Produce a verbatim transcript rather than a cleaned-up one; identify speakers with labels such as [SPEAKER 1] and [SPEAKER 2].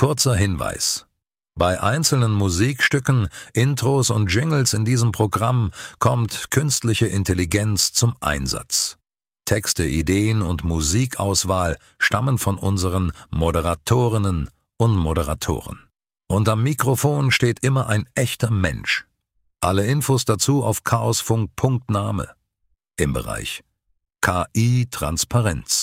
[SPEAKER 1] Kurzer Hinweis: Bei einzelnen Musikstücken, Intros und Jingles in diesem Programm kommt künstliche Intelligenz zum Einsatz. Texte, Ideen und Musikauswahl stammen von unseren Moderatorinnen und Moderatoren. Und am Mikrofon steht immer ein echter Mensch. Alle Infos dazu auf chaosfunk punkt name im Bereich K I-Transparenz.